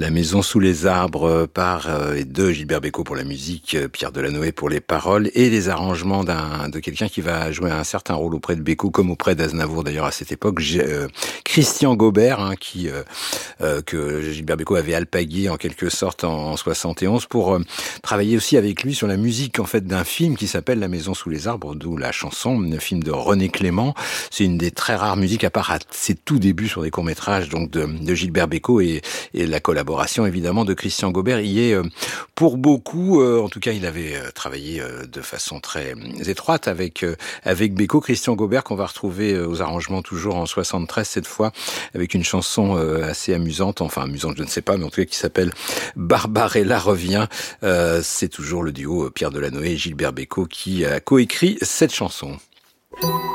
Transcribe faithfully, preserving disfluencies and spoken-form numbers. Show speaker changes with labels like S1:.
S1: La maison sous les arbres par et de Gilbert Bécaud pour la musique, Pierre Delanoë pour les paroles et les arrangements d'un, de quelqu'un qui va jouer un certain rôle auprès de Bécaud comme auprès d'Aznavour d'ailleurs à cette époque, euh, Christian Gaubert, hein, qui euh, euh, que Gilbert Bécaud avait alpagué en quelque sorte en, en soixante et onze pour euh, travailler aussi avec lui sur la musique en fait d'un film qui s'appelle La maison sous les arbres, d'où la chanson, un film de René Clément. C'est une des très rares musiques à part à ses tout débuts sur des courts-métrages donc de, de Gilbert Bécaud et, et la collaboration évidemment de Christian Gaubert y est euh, pour beaucoup, euh, en tout cas il avait euh, travaillé euh, de façon très euh, étroite avec euh, avec Bécaud. Christian Gaubert qu'on va retrouver euh, aux arrangements toujours en soixante-treize cette fois avec une chanson euh, assez amusante, enfin amusante je ne sais pas, mais en tout cas qui s'appelle Barbarella revient. Euh, c'est toujours le duo Pierre Delanoë et Gilbert Bécaud qui a coécrit cette chanson.